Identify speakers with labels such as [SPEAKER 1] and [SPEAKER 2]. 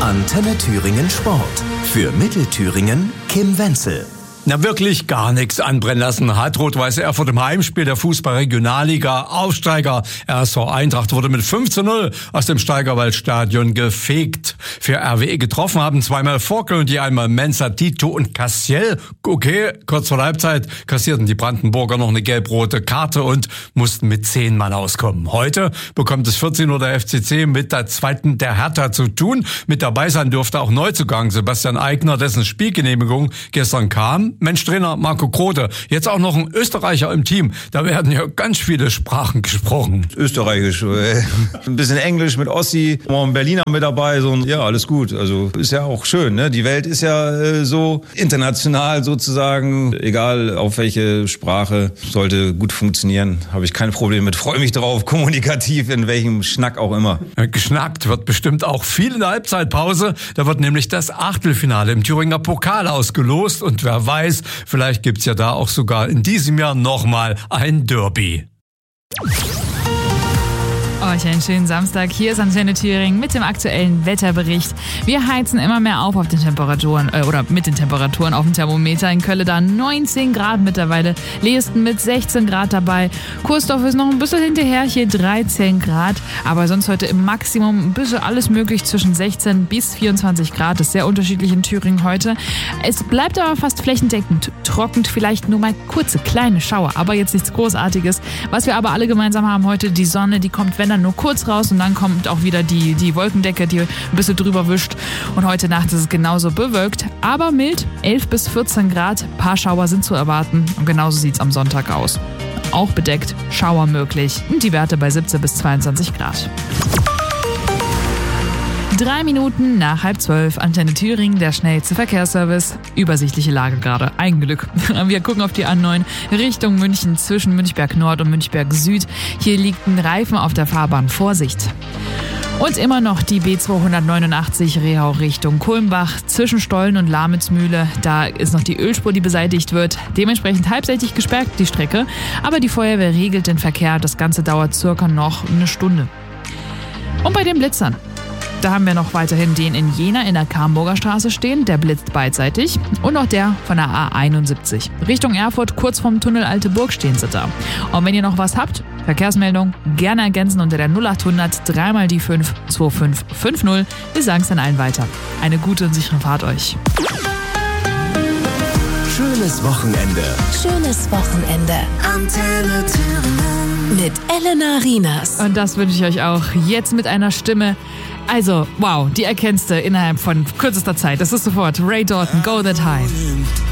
[SPEAKER 1] Antenne Thüringen Sport. Für Mittelthüringen Kim Wenzel.
[SPEAKER 2] Na, wirklich gar nichts anbrennen lassen hat Rot-Weiß Erfurt im Heimspiel der Fußball-Regionalliga. Aufsteiger RSV Eintracht wurde mit 5:0 aus dem Steigerwaldstadion gefegt. Für RWE getroffen haben zweimal Forkel und einmal Mensa, Tito und Cassiel. Okay, kurz vor der Halbzeit kassierten die Brandenburger noch eine gelb-rote Karte und mussten mit 10 Mann auskommen. Heute bekommt es 14 Uhr der FCC mit der zweiten der Hertha zu tun. Mit dabei sein durfte auch Neuzugang Sebastian Eigner, dessen Spielgenehmigung gestern kam. Mensch, Trainer Marco Grote, jetzt auch noch ein Österreicher im Team. Da werden ja ganz viele Sprachen gesprochen.
[SPEAKER 3] Österreichisch, ein bisschen Englisch mit Ossi, auch ein Berliner mit dabei. So, ja, alles gut. Also ist ja auch schön. Ne? Die Welt ist ja so international sozusagen. Egal auf welche Sprache, sollte gut funktionieren. Habe ich kein Problem mit. Freue mich drauf, kommunikativ, in welchem Schnack auch immer.
[SPEAKER 2] Geschnackt wird bestimmt auch viel in der Halbzeitpause. Da wird nämlich das Achtelfinale im Thüringer Pokal ausgelost. Und wer weiß, vielleicht gibt's ja da auch sogar in diesem Jahr nochmal ein Derby.
[SPEAKER 4] Euch einen schönen Samstag. Hier ist Antenne Thüringen mit dem aktuellen Wetterbericht. Wir heizen immer mehr auf den Temperaturen, mit den Temperaturen auf dem Thermometer. In Köln da 19 Grad mittlerweile, Leesten mit 16 Grad dabei. Kursdorf ist noch ein bisschen hinterher, hier 13 Grad. Aber sonst heute im Maximum ein bisschen alles möglich zwischen 16 bis 24 Grad. Das ist sehr unterschiedlich in Thüringen heute. Es bleibt aber fast flächendeckend trocken, vielleicht nur mal kurze, kleine Schauer. Aber jetzt nichts Großartiges. Was wir aber alle gemeinsam haben heute, die Sonne, die kommt, wenn dann nur kurz raus und dann kommt auch wieder die Wolkendecke, die ein bisschen drüber wischt. Und heute Nacht ist es genauso bewölkt, aber mild, 11 bis 14 Grad. Ein paar Schauer sind zu erwarten und genauso sieht es am Sonntag aus. Auch bedeckt, Schauer möglich und die Werte bei 17 bis 22 Grad. 3 Minuten nach 11:30, Antenne Thüringen, der schnellste Verkehrsservice. Übersichtliche Lage gerade, ein Glück. Wir gucken auf die A9 Richtung München zwischen Münchberg Nord und Münchberg Süd. Hier liegt ein Reifen auf der Fahrbahn, Vorsicht. Und immer noch die B289 Rehau Richtung Kulmbach zwischen Stollen und Lamitzmühle. Da ist noch die Ölspur, die beseitigt wird. Dementsprechend halbseitig gesperrt die Strecke. Aber die Feuerwehr regelt den Verkehr. Das Ganze dauert circa noch eine Stunde. Und bei den Blitzern. Da haben wir noch weiterhin den in Jena in der Kamburger Straße stehen, der blitzt beidseitig. Und noch der von der A71. Richtung Erfurt, kurz vom Tunnel Alte Burg stehen sie da. Und wenn ihr noch was habt, Verkehrsmeldung, gerne ergänzen unter der 0800 3 mal die 5 2550. Wir sagen es dann allen weiter. Eine gute und sichere Fahrt euch.
[SPEAKER 1] Schönes Wochenende.
[SPEAKER 5] Schönes Wochenende. Antenne Thüringen. Mit Elena Rienas.
[SPEAKER 4] Und das wünsche ich euch auch. Jetzt mit einer Stimme. Also, wow, die erkennst du innerhalb von kürzester Zeit. Das ist sofort Ray Dalton, Go That High.